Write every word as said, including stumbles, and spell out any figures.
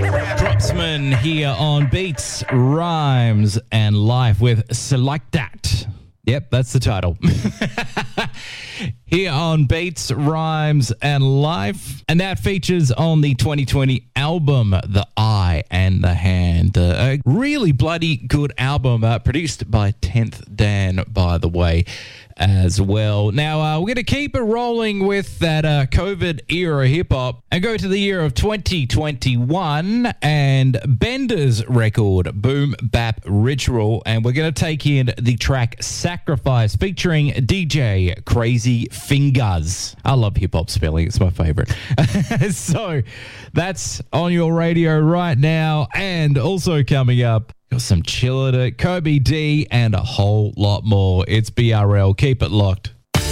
Dropsman here on Beats, Rhymes and Life with Select That. Yep, that's the title. Here on Beats, Rhymes and Life. And that features on the twenty twenty album, The Eye and the Hand. Uh, a really bloody good album uh, produced by tenth Dan, by the way, as well. Now, uh, we're going to keep it rolling with that uh, COVID era hip-hop and go to the year of twenty twenty-one and Bender's record, Boom Bap Ritual. And we're going to take in the track Sacrifice featuring D J Crazy Fingers. I love hip-hop spelling. It's my favorite. So that's on your radio right now. And also coming up, got some Chillida, Kobe D, and a whole lot more. It's B R L. Keep it locked.